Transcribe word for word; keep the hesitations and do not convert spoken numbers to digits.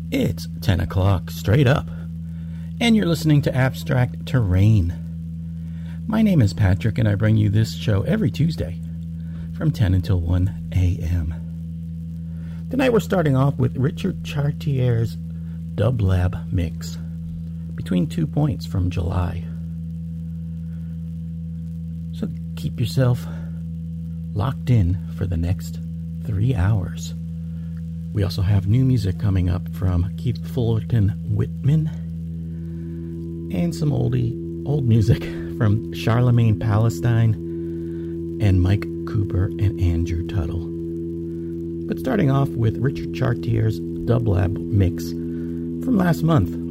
It's ten o'clock straight up, and you're listening to Abstract Terrain. My name is Patrick, and I bring you this show every Tuesday from ten until one a.m. Tonight we're starting off with Richard Chartier's Dub Lab mix, Between Two Points from July. So keep yourself locked in for the next three hours. We also have new music coming up from Keith Fullerton Whitman and some oldie, old music from Charlemagne Palestine and Mike Cooper and Andrew Tuttle. But starting off with Richard Chartier's Dub Lab mix from last month